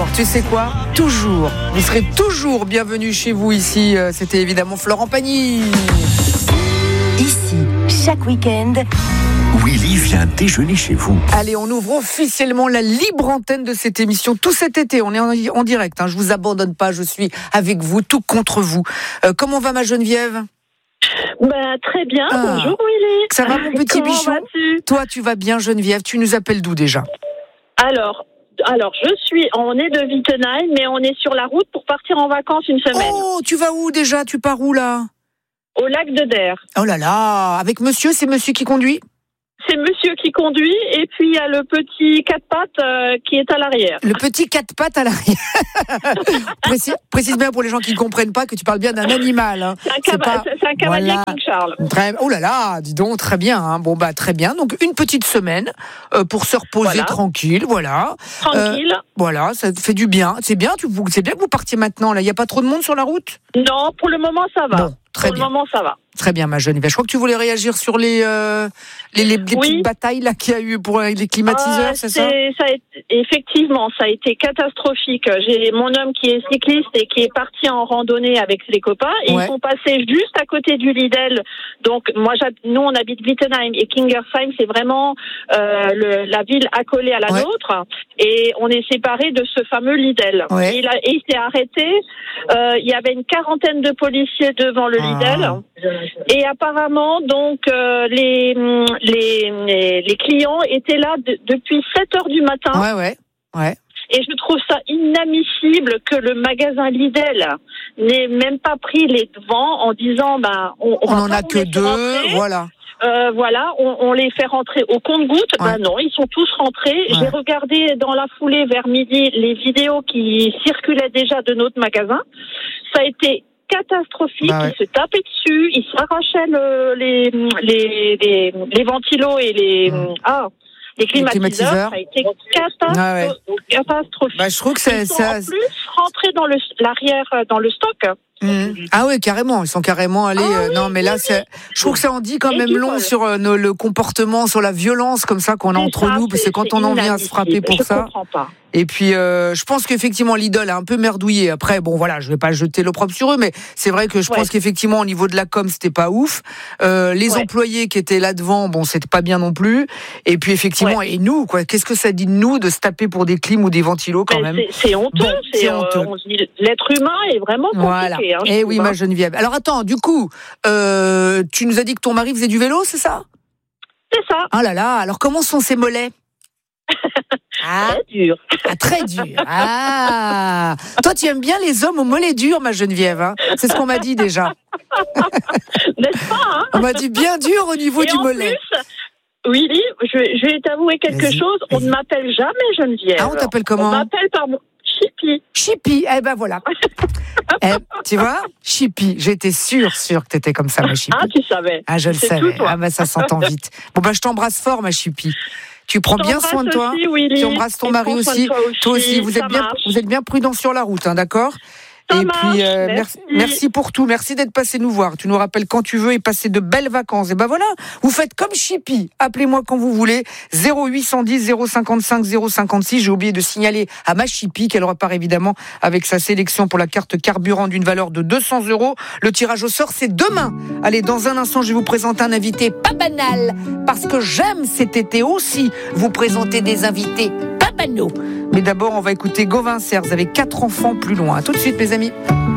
tu sais quoi ? Toujours. Vous serez toujours bienvenus chez vous ici. C'était évidemment Florent Pagny. Ici, chaque week-end, Willy vient déjeuner chez vous. Allez, on ouvre officiellement la libre antenne de cette émission. Tout cet été, on est en direct. Je vous abandonne pas, je suis avec vous, tout contre vous. Comment va ma Geneviève ? Très bien, bonjour Willy. Ça va mon petit bichon ? Vas-tu ? Toi, tu vas bien Geneviève ? Tu nous appelles d'où déjà ? Alors, on est de Wittenheim, mais on est sur la route pour partir en vacances une semaine. Oh, tu vas où déjà ? Tu pars où là ? Au lac de Der. Oh là là, avec monsieur, c'est monsieur qui conduit ? C'est monsieur qui conduit, et puis il y a le petit 4x4 qui est à l'arrière. Le petit 4 pattes à l'arrière. Précise bien pour les gens qui ne comprennent pas que tu parles bien d'un animal. C'est un cavalier Voilà. King Charles. Oh là là, dis donc, très bien. Très bien. Donc une petite semaine pour se reposer tranquille, voilà. Tranquille. Voilà, ça fait du bien. C'est bien que vous partiez maintenant. Là, il n'y a pas trop de monde sur la route ? Non, pour le moment ça va. Bon, très bien. Pour le moment ça va. Très bien, ma Geneviève. Je crois que tu voulais réagir sur les petites batailles là qu'il y a eu pour les climatiseurs, c'est ça ? Effectivement, ça a été catastrophique. J'ai mon homme qui est cycliste et qui est parti en randonnée avec ses copains et ils sont passés juste à côté du Lidl. Donc nous on habite Wittenheim et Kingersheim, c'est vraiment la ville accolée à la nôtre et on est séparés de ce fameux Lidl. Ouais. Et il s'est arrêté. Il y avait une quarantaine de policiers devant le Lidl. Et apparemment, donc, les clients étaient là depuis 7 heures du matin. Ouais. Et je trouve ça inadmissible que le magasin Lidl n'ait même pas pris les devants en disant, on en a que 2, voilà. On les fait rentrer au compte-gouttes. Non, ils sont tous rentrés. Ouais. J'ai regardé dans la foulée vers midi les vidéos qui circulaient déjà de notre magasin. Ça a été catastrophique, Ils se tapaient dessus, ils s'arrachaient les ventilos et les climatiseurs. Ça a été catastrophique. Je trouve que ils sont en plus rentrés dans l'arrière, dans le stock. Ah ouais, carrément, ils sont carrément allés. Je trouve que ça en dit quand même long sur le comportement, sur la violence comme ça qu'on a entre nous, parce que quand on en vient à se frapper pour ça. Comprends pas. Et puis, je pense qu'effectivement, Lidl a un peu merdouillé. Après, je vais pas jeter l'opprobre sur eux, mais c'est vrai que je pense qu'effectivement, au niveau de la com, c'était pas ouf. Les employés qui étaient là devant, c'était pas bien non plus. Et puis, effectivement, et nous, quoi, qu'est-ce que ça dit de nous de se taper pour des clims ou des ventilos quand même ? C'est honteux. C'est honteux. L'être humain est vraiment compliqué. Voilà. Et oui, ma Geneviève. Alors attends, du coup, tu nous as dit que ton mari faisait du vélo, c'est ça ? C'est ça. Ah là là, alors comment sont ses mollets ? Très dur. Très dur. Toi, tu aimes bien les hommes aux mollets durs, ma Geneviève. Hein. C'est ce qu'on m'a dit déjà. N'est-ce pas On m'a dit bien dur au niveau du mollet. Plus, Willy, je vais t'avouer quelque chose. On ne m'appelle jamais Geneviève. Ah, on t'appelle comment ? On m'appelle par mon Chippy. Chippy, voilà. Tu vois, Chippy, j'étais sûre que t'étais comme ça, ma Chippy. Ah, tu savais. Ah, je le savais. Ça s'entend vite. Bon, je t'embrasse fort, ma Chippy. Tu prends bien soin de toi. Aussi, Willy. Tu embrasses ton mari aussi. Toi aussi, vous êtes bien prudents sur la route, d'accord ? Et puis, merci pour tout. Merci d'être passé nous voir. Tu nous rappelles quand tu veux et passer de belles vacances. Et voilà, vous faites comme Chippy. Appelez-moi quand vous voulez. 0810 055 056. J'ai oublié de signaler à ma Chippy qu'elle repart évidemment avec sa sélection pour la carte carburant d'une valeur de 200 €. Le tirage au sort, c'est demain. Allez, dans un instant, je vais vous présenter un invité pas banal. Parce que j'aime cet été aussi vous présenter des invités pas banaux. Mais d'abord, on va écouter Gauvin Serres avec 4 enfants plus loin. À tout de suite, mes amis.